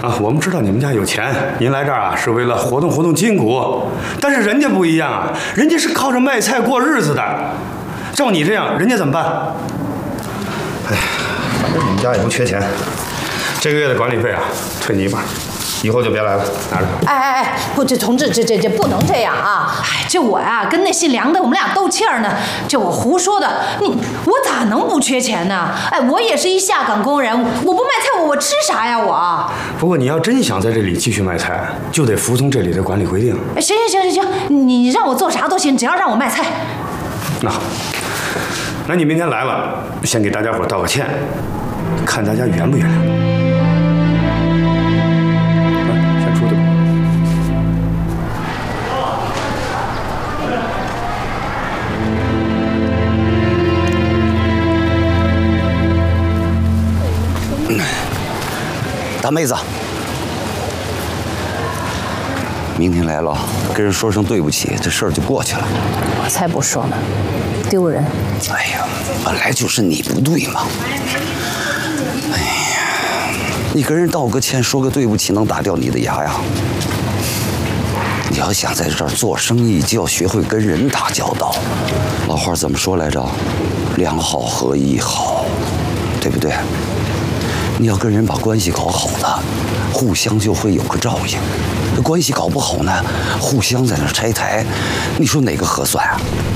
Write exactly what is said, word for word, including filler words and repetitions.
啊，我们知道你们家有钱，您来这儿啊是为了活动活动筋骨，但是人家不一样啊，人家是靠着卖菜过日子的。照你这样，人家怎么办？哎，反正你们家也不缺钱，这个月的管理费啊，退你一半。 以后就别来了，拿着。 哎哎哎，不，这同志，这这这不能这样啊！哎，这我呀跟那姓梁的，我们俩斗气儿呢。这我胡说的，你我咋能不缺钱呢？哎，我也是一下岗工人，我不卖菜我我吃啥呀我？ 不过你要真想在这里继续卖菜，就得服从这里的管理规定。 哎，行行行行行，你让我做啥都行，只要让我卖菜。 那好，那你明天来了，先给大家伙道个歉，看大家原不原谅。 大妹子，明天来了，跟人说声对不起，这事儿就过去了。 我才不说呢，丢人！ 哎呀，本来就是你不对嘛。哎呀，你跟人道个歉，说个对不起，能打掉你的牙呀？你要想在这儿做生意，就要学会跟人打交道。老话怎么说来着？两好合一好，对不对？ 你要跟人把关系搞好的，互相就会有个照应。这关系搞不好呢，互相在那拆台，你说哪个合算啊？